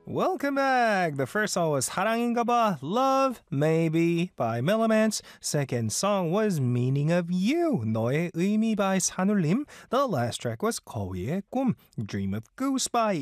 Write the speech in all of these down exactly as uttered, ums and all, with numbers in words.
Welcome back. The first song was 사랑인가 봐, Love, Maybe by Millimance. Second song was Meaning of You, 너의 의미 by 산울림. The last track was 거위의 꿈, Dream of Goose by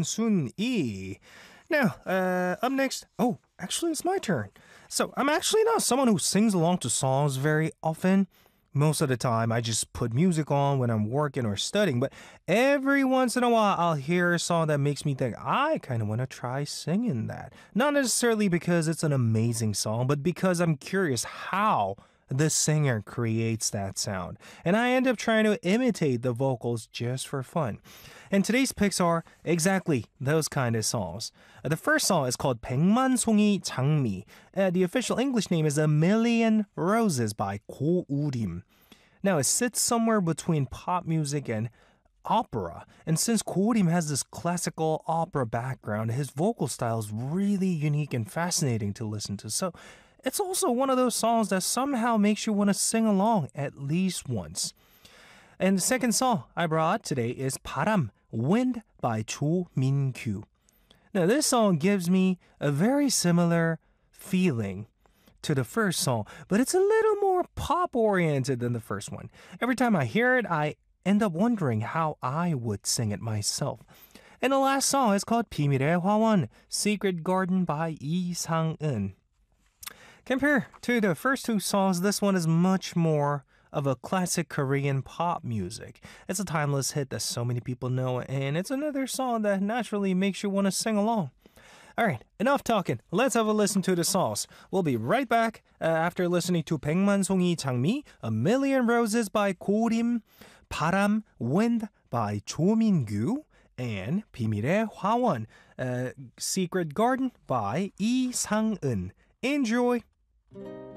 인순이. Now, uh, up next, oh, actually it's my turn. So I'm actually not someone who sings along to songs very often. Most of the time, I just put music on when I'm working or studying, but every once in a while, I'll hear a song that makes me think, I kind of want to try singing that. Not necessarily because it's an amazing song, but because I'm curious how the singer creates that sound. And I end up trying to imitate the vocals just for fun. And today's picks are exactly those kind of songs. Uh, the first song is called 백만송이 장미. Uh, the official English name is A Million Roses by 고우림. Now, it sits somewhere between pop music and opera. And since 고우림 has this classical opera background, his vocal style is really unique and fascinating to listen to. So it's also one of those songs that somehow makes you want to sing along at least once. And the second song I brought today is 바람, Wind by 조민규. Now this song gives me a very similar feeling to the first song, but it's a little more pop-oriented than the first one. Every time I hear it, I end up wondering how I would sing it myself. And the last song is called 비밀의 화원, Secret Garden by 이상은. Compared to the first two songs, this one is much more of a classic Korean pop music. It's a timeless hit that so many people know, and it's another song that naturally makes you want to sing along. All right, enough talking. Let's have a listen to the songs. We'll be right back uh, after listening to 백만송이 장미, A Million Roses by 고우림, 바람, Wind by 조민규, and 비밀의 화원, uh, Secret Garden by 이상은. Enjoy!